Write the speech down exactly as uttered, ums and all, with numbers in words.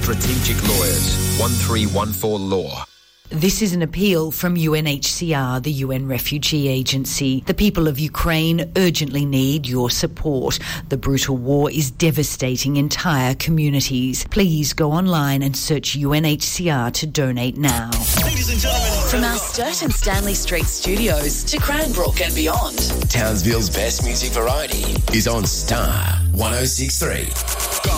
Strategic Lawyers, one three one four Law. This is an appeal from U N H C R, the U N Refugee Agency. The people of Ukraine urgently need your support. The brutal war is devastating entire communities. Please go online and search U N H C R to donate now. Ladies and gentlemen, from our Sturt and Stanley Street studios to Cranbrook and beyond, Townsville's best music variety is on Star one oh six point three.